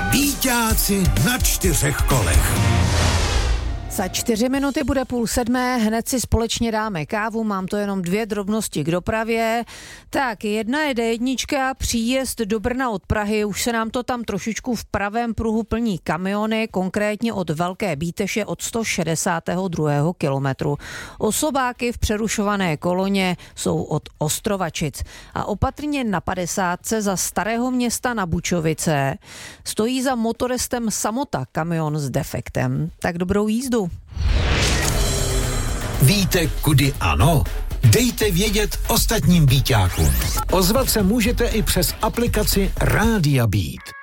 Víťáci na 4 kolech. Za 4 minuty bude 6:30, hned si společně dáme kávu, mám to jenom 2 drobnosti k dopravě. Tak, jedna je D1, příjezd do Brna od Prahy, už se nám to tam trošičku v pravém pruhu plní kamiony, konkrétně od Velké Bíteše od 162. kilometru. Osobáky v přerušované koloně jsou od Ostrovačic. A opatrně na 50 za Starého Města na Bučovice stojí za motorestem Samota kamion s defektem. Tak dobrou jízdu. Víte, kudy ano? Dejte vědět ostatním Víťákům. Ozvat se můžete i přes aplikaci Rádia Beat.